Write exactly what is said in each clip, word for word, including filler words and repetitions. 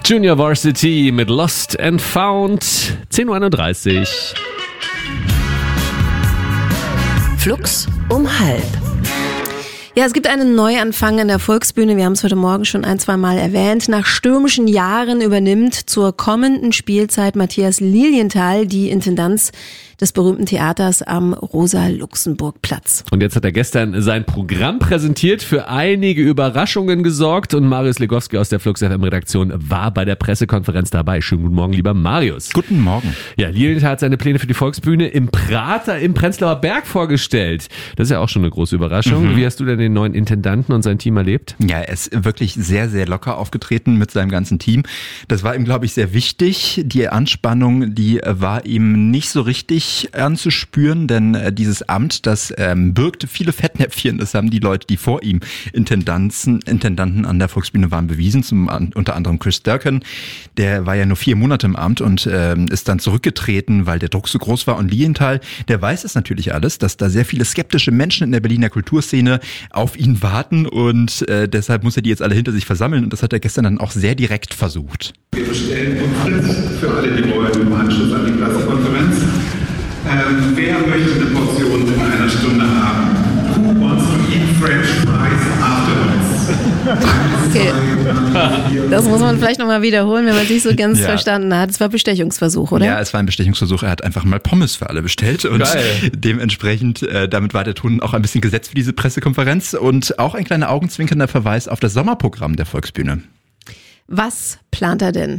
Junior Varsity mit Lost and Found, zehn Uhr einunddreißig. Flux um halb. Ja, es gibt einen Neuanfang an der Volksbühne. Wir haben es heute Morgen schon ein, zwei Mal erwähnt. Nach stürmischen Jahren übernimmt zur kommenden Spielzeit Matthias Lilienthal die Intendanz des berühmten Theaters am Rosa-Luxemburg-Platz. Und jetzt hat er gestern sein Programm präsentiert, für einige Überraschungen gesorgt und Marius Legowski aus der Flux F M-Redaktion war bei der Pressekonferenz dabei. Schönen guten Morgen, lieber Marius. Guten Morgen. Ja, Lilienthal hat seine Pläne für die Volksbühne im Prater im Prenzlauer Berg vorgestellt. Das ist ja auch schon eine große Überraschung. Mhm. Wie hast du denn den neuen Intendanten und sein Team erlebt? Ja, er ist wirklich sehr, sehr locker aufgetreten mit seinem ganzen Team. Das war ihm, glaube ich, sehr wichtig. Die Anspannung, die war ihm nicht so richtig anzuspüren, denn äh, dieses Amt, das ähm, birgte viele Fettnäpfchen. Das haben die Leute, die vor ihm Intendanten, Intendanten an der Volksbühne waren, bewiesen. Zum an, unter anderem Chris Durkan. Der war ja nur vier Monate im Amt und ähm, ist dann zurückgetreten, weil der Druck so groß war. Und Lilienthal, der weiß es natürlich alles, dass da sehr viele skeptische Menschen in der Berliner Kulturszene auf ihn warten und äh, deshalb muss er die jetzt alle hinter sich versammeln. Und das hat er gestern dann auch sehr direkt versucht. Wir bestellen uns für alle, die wollen, im Anschluss an die Pressekonferenz. Ähm, wer möchte eine Portion in einer Stunde haben? Who wants to eat French fries afterwards? Okay, das muss man vielleicht nochmal wiederholen, wenn man es nicht so ganz ja. verstanden hat. Es war Bestechungsversuch, oder? Ja, es war ein Bestechungsversuch. Er hat einfach mal Pommes für alle bestellt und Geil. dementsprechend, äh, damit war der Ton auch ein bisschen gesetzt für diese Pressekonferenz und auch ein kleiner augenzwinkernder Verweis auf das Sommerprogramm der Volksbühne. Was plant er denn?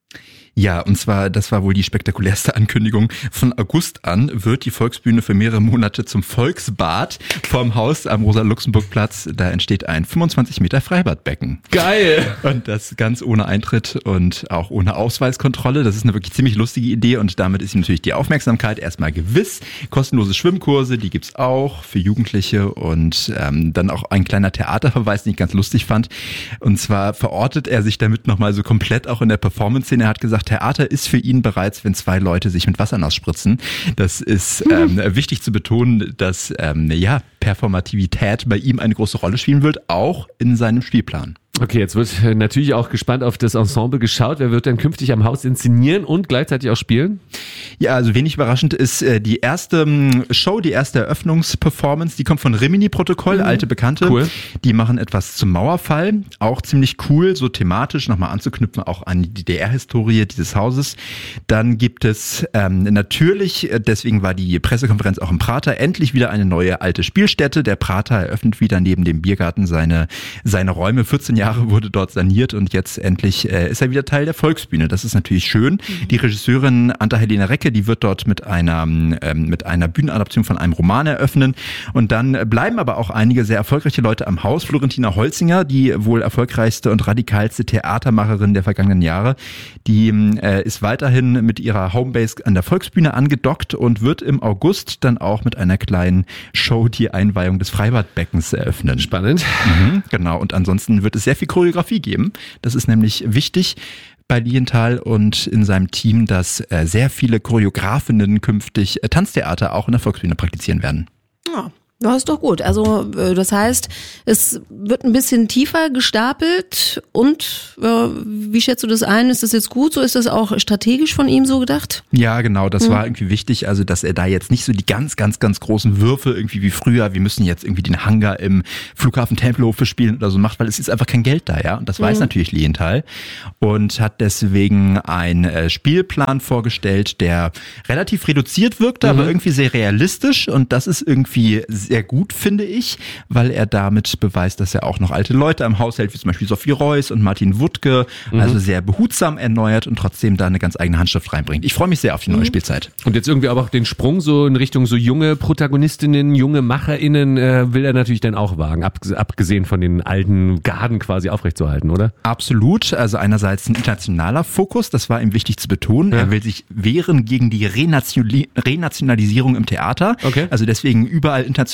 Ja, und zwar, das war wohl die spektakulärste Ankündigung. Von August an wird die Volksbühne für mehrere Monate zum Volksbad vorm Haus am Rosa-Luxemburg-Platz. Da entsteht ein fünfundzwanzig Meter Freibadbecken. Geil! Und das ganz ohne Eintritt und auch ohne Ausweiskontrolle. Das ist eine wirklich ziemlich lustige Idee und damit ist ihm natürlich die Aufmerksamkeit erstmal gewiss. Kostenlose Schwimmkurse, die gibt's auch für Jugendliche und ähm, dann auch ein kleiner Theaterverweis, den ich ganz lustig fand. Und zwar verortet er sich damit nochmal so komplett auch in der Performance-Szene. Er hat gesagt, Theater ist für ihn bereits, wenn zwei Leute sich mit Wasser nass spritzen. Das ist ähm, wichtig zu betonen, dass ähm, ja, Performativität bei ihm eine große Rolle spielen wird, auch in seinem Spielplan. Okay, jetzt wird natürlich auch gespannt auf das Ensemble geschaut. Wer wird denn künftig am Haus inszenieren und gleichzeitig auch spielen? Ja, also wenig überraschend ist äh, die erste Show, die erste Eröffnungsperformance, die kommt von Rimini-Protokoll, mhm. alte Bekannte. Cool. Die machen etwas zum Mauerfall, auch ziemlich cool, so thematisch nochmal anzuknüpfen, auch an die D D R-Historie dieses Hauses. Dann gibt es ähm, natürlich, deswegen war die Pressekonferenz auch im Prater, endlich wieder eine neue alte Spielstätte. Der Prater eröffnet wieder neben dem Biergarten seine, seine Räume. vierzehn Jahre wurde dort saniert und jetzt endlich äh, ist er wieder Teil der Volksbühne. Das ist natürlich schön. Mhm. Die Regisseurin Anta-Helena Recke, die wird dort mit einer ähm, mit einer Bühnenadaption von einem Roman eröffnen. Und dann bleiben aber auch einige sehr erfolgreiche Leute am Haus. Florentina Holzinger, die wohl erfolgreichste und radikalste Theatermacherin der vergangenen Jahre, die äh, ist weiterhin mit ihrer Homebase an der Volksbühne angedockt und wird im August dann auch mit einer kleinen Show die Einweihung des Freibadbeckens eröffnen. Spannend. Mhm, genau. Und ansonsten wird es sehr viel Choreografie geben. Das ist nämlich wichtig bei Lilienthal und in seinem Team, dass äh, sehr viele Choreografinnen künftig äh, Tanztheater auch in der Volksbühne praktizieren werden. Ja. Ja, ist doch gut. Also das heißt, es wird ein bisschen tiefer gestapelt und äh, wie schätzt du das ein? Ist das jetzt gut so? Ist das auch strategisch von ihm so gedacht? Ja, genau. Das hm. war irgendwie wichtig, also dass er da jetzt nicht so die ganz, ganz, ganz großen Würfe irgendwie wie früher, wir müssen jetzt irgendwie den Hangar im Flughafen Tempelhof spielen oder so macht, weil es ist einfach kein Geld da, ja. Und das hm. weiß natürlich Lilienthal und hat deswegen einen äh, Spielplan vorgestellt, der relativ reduziert wirkte, mhm. aber irgendwie sehr realistisch und das ist irgendwie sehr gut, finde ich, weil er damit beweist, dass er auch noch alte Leute am Haus hält, wie zum Beispiel Sophie Reuss und Martin Wuttke, mhm. also sehr behutsam erneuert und trotzdem da eine ganz eigene Handschrift reinbringt. Ich freue mich sehr auf die neue mhm. Spielzeit. Und jetzt irgendwie aber auch den Sprung so in Richtung so junge Protagonistinnen, junge MacherInnen äh, will er natürlich dann auch wagen, abgesehen von den alten Garden quasi aufrechtzuerhalten, oder? Absolut, also einerseits ein internationaler Fokus, das war ihm wichtig zu betonen. Ja. Er will sich wehren gegen die Renationali- Renationalisierung im Theater, okay. also deswegen überall international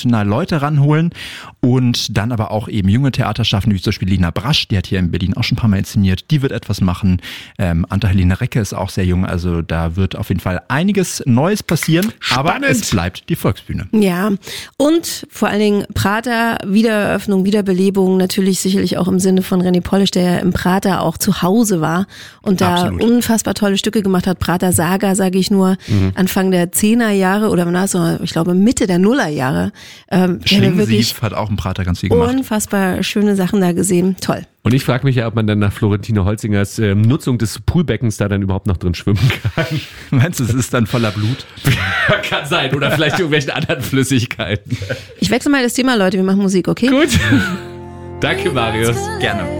international Leute ranholen und dann aber auch eben junge Theaterschaffende, wie zum Beispiel Lina Brasch, die hat hier in Berlin auch schon ein paar Mal inszeniert, die wird etwas machen. Ähm, Anta-Helene Recke ist auch sehr jung, also da wird auf jeden Fall einiges Neues passieren, Spannend. aber es bleibt die Volksbühne. Ja, und vor allen Dingen Prater, Wiedereröffnung, Wiederbelebung, natürlich sicherlich auch im Sinne von René Polish, der ja im Prater auch zu Hause war und da Absolut. unfassbar tolle Stücke gemacht hat. Prater Saga, sage ich nur, mhm. Anfang der Zehner Jahre oder na, so, ich glaube Mitte der Nullerjahre. Ähm, Schlingensief hat auch im Prater ganz viel gemacht. Unfassbar schöne Sachen da gesehen. Toll. Und ich frage mich ja, ob man dann nach Florentine Holzingers äh, Nutzung des Poolbeckens da dann überhaupt noch drin schwimmen kann. Meinst du, es ist dann voller Blut? Kann sein. Oder vielleicht irgendwelchen anderen Flüssigkeiten. Ich wechsle mal das Thema, Leute. Wir machen Musik, okay? Gut. Danke, Marius. Gerne.